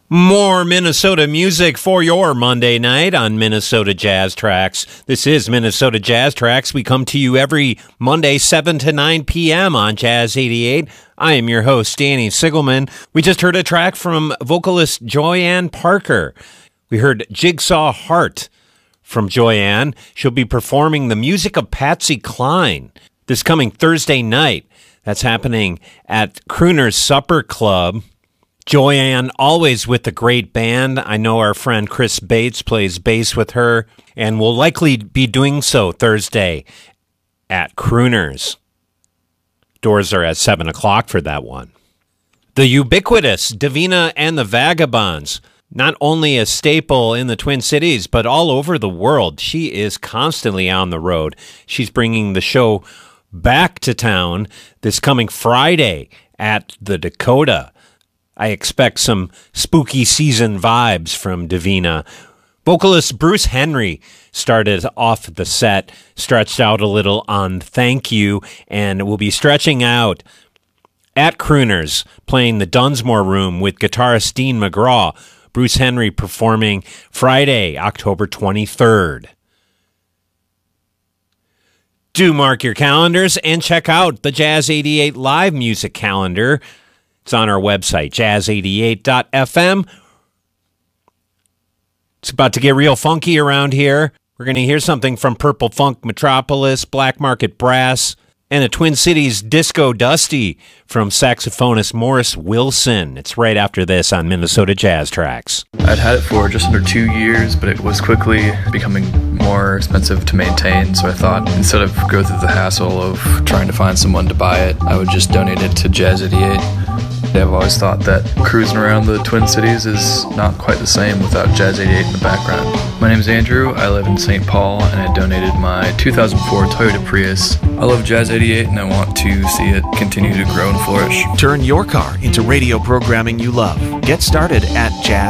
More Minnesota music for your Monday night on Minnesota Jazz Tracks. This is Minnesota Jazz Tracks. We come to you every Monday, 7 to 9 p.m. on Jazz 88. I am your host, Danny Sigelman. We just heard a track from vocalist Joyanne Parker. We heard Jigsaw Heart from Joyanne. She'll be performing the music of Patsy Cline this coming Thursday night. That's happening at Crooner's Supper Club. Joyanne, always with a great band. I know our friend Chris Bates plays bass with her, and will likely be doing so Thursday at Crooner's. Doors are at 7 o'clock for that one. The ubiquitous Davina and the Vagabonds, not only a staple in the Twin Cities, but all over the world. She is constantly on the road. She's bringing the show back to town this coming Friday at the Dakota. I expect some spooky season vibes from Davina. Vocalist Bruce Henry started off the set, stretched out a little on Thank You, and will be stretching out at Crooner's, playing the Dunsmore Room with guitarist Dean McGraw. Bruce Henry performing Friday, October 23rd. Do mark your calendars and check out the Jazz 88 live music calendar. It's on our website, jazz88.fm. It's about to get real funky around here. We're going to hear something from Purple Funk Metropolis, Black Market Brass, and a Twin Cities Disco Dusty from saxophonist Morris Wilson. It's right after this on Minnesota Jazz Tracks. I'd had it for just under 2 years, but it was quickly becoming more expensive to maintain, so I thought instead of go through the hassle of trying to find someone to buy it, I would just donate it to Jazz 88. I've always thought that cruising around the Twin Cities is not quite the same without Jazz 88 in the background. My name is Andrew, I live in St. Paul, and I donated my 2004 Toyota Prius. I love Jazz 88 and I want to see it continue to grow and flourish. Turn your car into radio programming you love. Get started at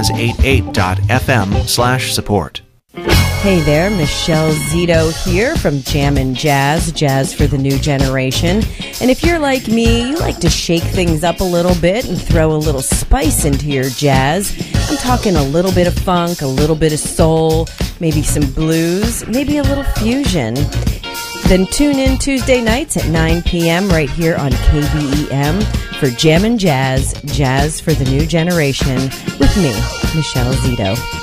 jazz88.fm/support. Hey there, Michelle Zito here from Jammin' Jazz, Jazz for the New Generation. And if you're like me, you like to shake things up a little bit and throw a little spice into your jazz. I'm talking a little bit of funk, a little bit of soul, maybe some blues, maybe a little fusion. Then tune in Tuesday nights at 9 p.m. right here on KBEM for Jammin' Jazz, Jazz for the New Generation with me, Michelle Zito.